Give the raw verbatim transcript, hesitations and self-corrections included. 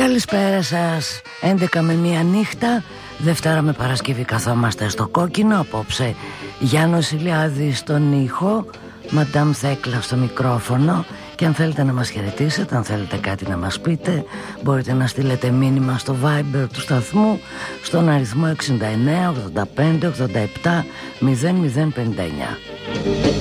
Καλησπέρα σας. έντεκα με μία νύχτα, Δευτέρα με Παρασκευή καθόμαστε στο κόκκινο. Απόψε Γιάννος Ηλιάδης στον ήχο, Μαντάμ Θέκλα στο μικρόφωνο. Και αν θέλετε να μας χαιρετήσετε, αν θέλετε κάτι να μας πείτε, μπορείτε να στείλετε μήνυμα στο Viber του σταθμού στον αριθμό εξήντα εννέα ογδόντα πέντε ογδόντα επτά μηδέν μηδέν πενήντα εννέα.